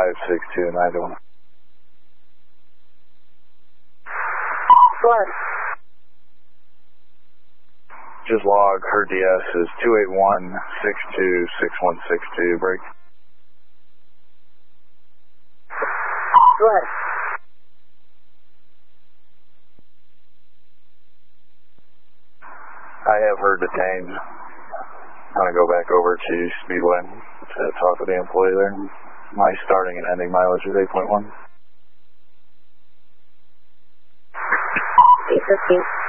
56291. What? Just log her DS is 281626162. Break. What? I have her detained. I'm going to go back over to Speedway to talk with the employee there. My starting and ending mileage is 8.1. 815.